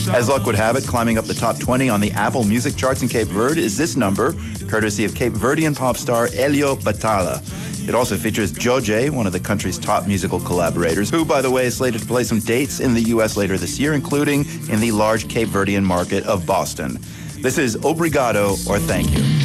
As luck would have it, climbing up the top 20 on the Apple Music charts in Cape Verde is this number, courtesy of Cape Verdean pop star Elio Batala. It also features Joje, one of the country's top musical collaborators, who, by the way, is slated to play some dates in the U.S. later this year, including in the large Cape Verdean market of Boston. This is Obrigado, or Thank You.